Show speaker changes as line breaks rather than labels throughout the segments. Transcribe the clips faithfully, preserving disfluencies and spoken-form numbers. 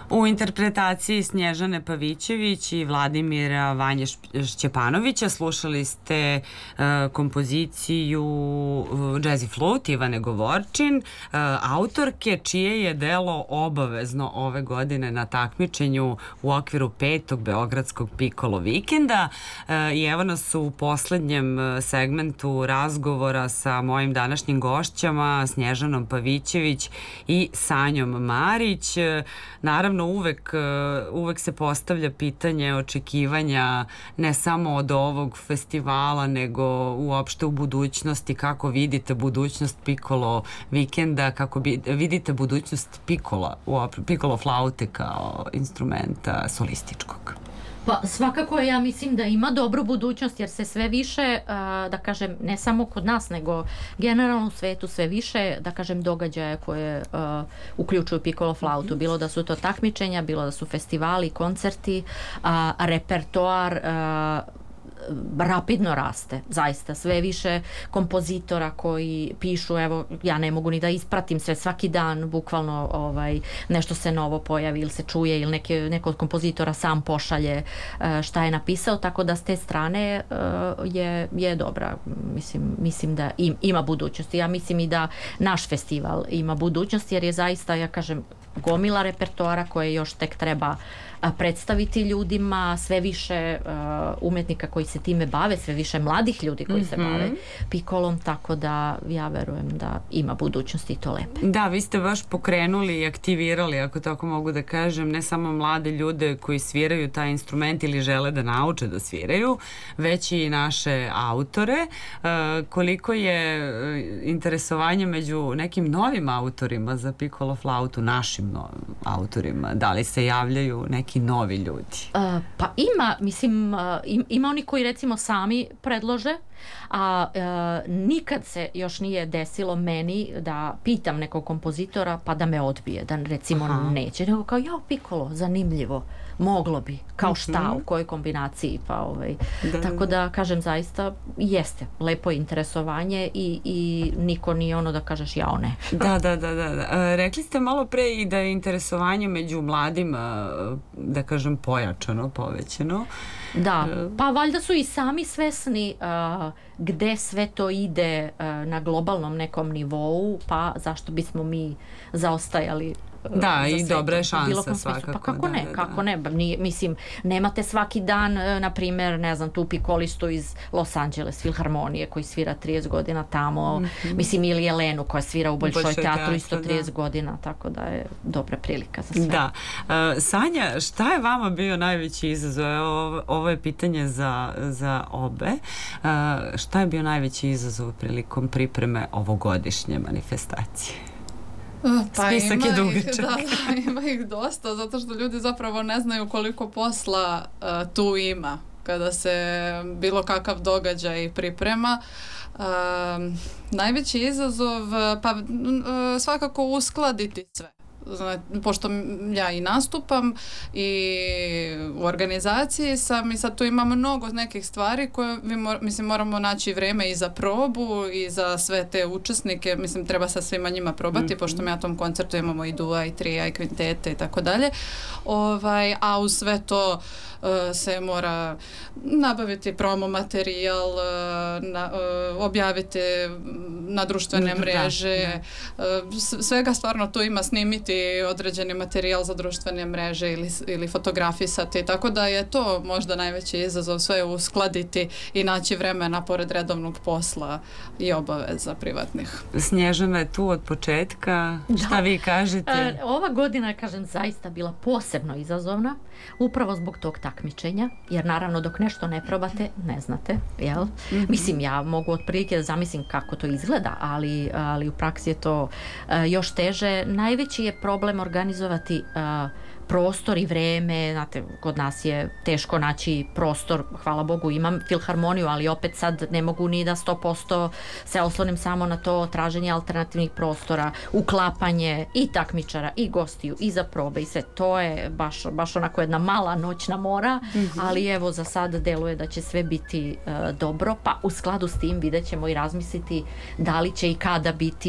U interpretaciji Snježane Pavićević i Vladimira Vanje Šćepanovića slušali ste uh, kompoziciju Jazzy Flute Ivane Govorčin, uh, autorke čije je delo obavezno ove godine na takmičenju u okviru petog Beogradskog Piccolo vikenda. Uh, I evo nas u poslednjem segmentu razgovora sa mojim današnjim gošćama Snježanom Pavićević i Sanjom Marić. Naravno, uvek, uvek se postavlja pitanje očekivanja ne samo od ovog festivala, nego uopšte u budućnosti. Kako vidite budućnost Piccolo vikenda, kako bi, vidite budućnost Piccola, Piccolo flaute kao instrumenta solističkog?
Pa svakako ja mislim da ima dobru budućnost, jer se sve više, da kažem, ne samo kod nas, nego generalno u svetu sve više, da kažem, događaja koje uključuju piccolo flautu. Bilo da su to takmičenja, bilo da su festivali, koncerti, repertoar rapidno raste, zaista. Sve više kompozitora koji pišu, evo, ja ne mogu ni da ispratim sve, svaki dan bukvalno ovaj, nešto se novo pojavi ili se čuje ili neke, neko od kompozitora sam pošalje šta je napisao, tako da s te strane je, je dobra. Mislim, mislim da im, ima budućnosti. Ja mislim i da naš festival ima budućnosti, jer je zaista, ja kažem, gomila repertoara koje još tek treba predstaviti ljudima, sve više uh, umetnika koji se time bave, sve više mladih ljudi koji mm-hmm. se bave pikolom, tako da ja verujem da ima budućnosti i to lepe.
Da, vi ste baš pokrenuli i aktivirali, ako tako mogu da kažem, ne samo mlade ljude koji sviraju taj instrument ili žele da nauče da sviraju, već i naše autore. Uh, koliko je interesovanje među nekim novim autorima za piccolo flautu, našim novim autorima? Da li se javljaju neki neki novi ljudi?
Uh, pa ima, mislim, uh, ima oni koji recimo sami predlože, a uh, nikad se još nije desilo meni da pitam nekog kompozitora pa da me odbije, da recimo Aha. neće, nego kao ja, piccolo, zanimljivo, moglo bi, kao šta, mm-hmm. u kojoj kombinaciji, pa ovaj, da, tako da kažem, zaista jeste lepo interesovanje i, i niko nije ono da kažeš ja, ne.
Da, da, da, da, da. Rekli ste malo pre i da je interesovanje među mladima, da kažem, pojačano, povećano.
Da, pa valjda su i sami svesni uh, gde sve to ide uh, na globalnom nekom nivou, pa zašto bismo mi zaostajali.
Da, i dobra je šansa svakako.
Pa kako
da,
ne,
da,
kako
da.
ne, nije, mislim, nemate svaki dan, na primjer, ne znam, tu pikolistu iz Los Angeles Filharmonije koji svira trideset godina tamo, mm-hmm. mislim, ili Jelenu koja svira u Bolšoj teatru isto trideset da. godina, tako da je dobra prilika za sve.
Da. Uh, Sanja, šta je vama bio najveći izazov? Ovo, ovo je pitanje za, za obe. Uh, šta je bio najveći izazov prilikom pripreme ovogodišnje manifestacije?
Pa
Spisak
ima
je dugačak.
Ih, da, da, ima ih dosta, zato što ljudi zapravo ne znaju koliko posla uh, tu ima kada se bilo kakav događaj priprema. Uh, najveći izazov, pa uh, svakako uskladiti sve. Znači, pošto ja i nastupam i u organizaciji sam i sad tu ima mnogo nekih stvari koje mi mor, mislim, moramo naći vreme i za probu i za sve te učesnike, mislim treba sa svima njima probati, mm-hmm. pošto mi na tom koncertu imamo i dua i trija i kvintete i tako dalje, ovaj, a uz sve to uh, se mora nabaviti promo materijal, uh, na, uh, objaviti na društvene mm, mreže, da, da. Uh, svega stvarno tu ima, snimiti određeni materijal za društvene mreže ili, ili fotografisati, tako da je to možda najveći izazov, sve uskladiti i naći vremena pored redovnog posla i obaveza privatnih.
Snježana je tu od početka, da. Šta vi kažete?
E, ova godina, kažem, zaista bila posebno izazovna, upravo zbog tog takmičenja, jer naravno dok nešto ne probate, ne znate, jel? Mm-hmm. Mislim, ja mogu otprilike da zamislim kako to izgleda, ali, ali u praksi je to uh, još teže. Najveći je problem organizovati uh, prostor i vreme, znate, kod nas je teško naći prostor, hvala Bogu imam filharmoniju, ali opet sad ne mogu ni da sto posto se oslonim samo na to traženje alternativnih prostora, uklapanje i takmičara i gostiju i za probe i sve, to je baš, baš onako jedna mala noćna mora, mm-hmm. ali evo za sad deluje da će sve biti uh, dobro, pa u skladu s tim vidjet ćemo i razmisliti da li će i kada biti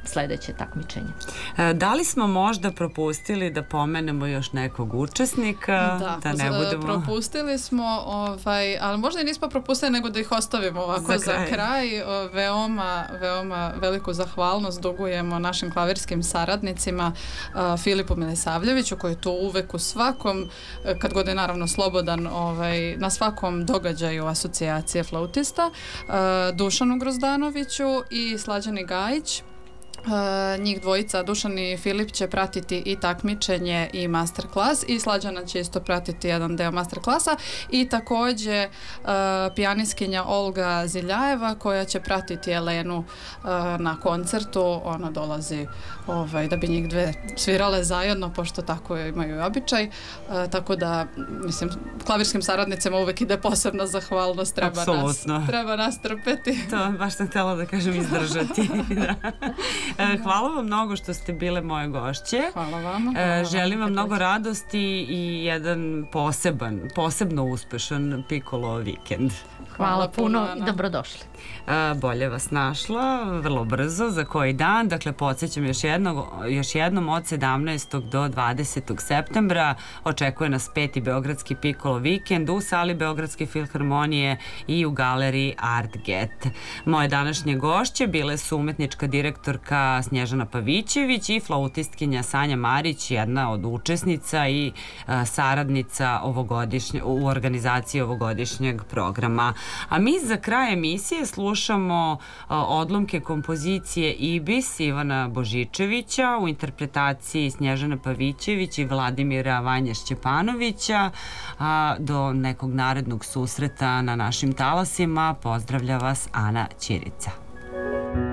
sledeće takmičenje.
E, da li smo možda propustili da pomenemo još nekog učesnika?
Da,
da ne budemo...
propustili smo, ovaj, ali možda i nismo propustili, nego da ih ostavimo ovako za kraj. Za kraj. Veoma, veoma veliku zahvalnost dugujemo našim klavirskim saradnicima, uh, Filipu Milisavljeviću, koji je tu uvek u svakom, kad god je naravno slobodan, ovaj, na svakom događaju asocijacije flautista, uh, Dušanu Grozdanoviću i Slađani Gajić. Uh, njih dvojica, Dušan i Filip, će pratiti i takmičenje i masterclass, i Slađana će isto pratiti jedan deo masterclassa, i takođe uh, pijaniskinja Olga Ziljajeva, koja će pratiti Elenu uh, na koncertu. Ona dolazi ovaj, da bi njih dve svirale zajedno, pošto tako imaju običaj, uh, tako da, mislim, klavirskim saradnicima uvek ide posebna zahvalnost, treba nas, treba nas trpeti. To
baš sam htjela da kažem, izdržati. Da. Hvala vam mnogo što ste bile moje gošće.
Hvala vam.
Želim vam mnogo radosti i jedan poseban, posebno uspešan Piccolo vikend.
Hvala, Hvala puno i dobrodošli.
Bolje vas našla, vrlo brzo, za koji dan. Dakle, podsjećam još, jednog, još jednom, od sedamnaestog do dvadesetog septembra očekuje nas peti Beogradski Piccolo vikend u sali Beogradske filharmonije i u galeriji Artget. Moje današnje gošće bile su umetnička direktorka Snježana Pavićević i flautistkinja Sanja Marić, jedna od učesnica i a, saradnica ovogodišnje, u organizaciji ovogodišnjeg programa. A mi za kraj emisije slušamo a, odlomke kompozicije Ibis Ivana Božičevića u interpretaciji Snježana Pavićević i Vladimira Vanje Šćepanovića. A, do nekog narednog susreta na našim talasima pozdravlja vas Ana Ćirica.